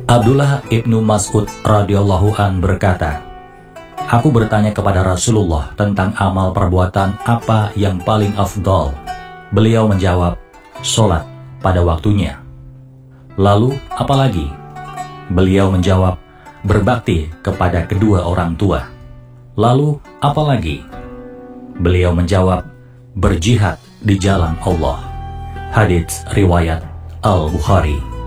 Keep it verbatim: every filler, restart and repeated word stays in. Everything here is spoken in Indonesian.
Abdullah ibnu Mas'ud radhiyallahu an berkata, "Aku bertanya kepada Rasulullah tentang amal perbuatan apa yang paling afdal. Beliau menjawab, sholat pada waktunya. Lalu apalagi? Beliau menjawab, berbakti kepada kedua orang tua. Lalu apalagi? Beliau menjawab, berjihad di jalan Allah." Hadits riwayat Al-Bukhari.